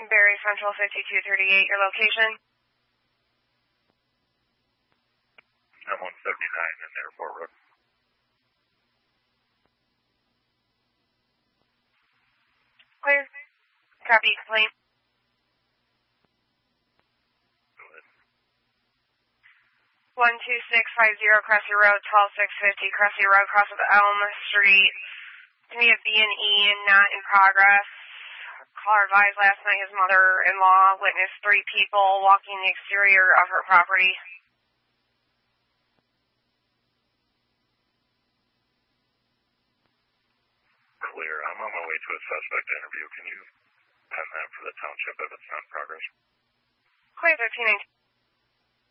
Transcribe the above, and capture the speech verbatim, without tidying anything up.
Barry Central fifty-two thirty-eight, your location? I'm one seventy-nine in Airport Road. Clear. Copy, complaint. Go ahead. one two six five zero Cressy Road, twelve six fifty Cressy Road, cross of Elm Street. Can be a B and E not in progress. Caller advised last night his mother-in-law witnessed three people walking the exterior of her property. Clear. I'm on my way to a suspect interview. Can you pen that for the township if it's not in progress? Clear thirteen nineteen.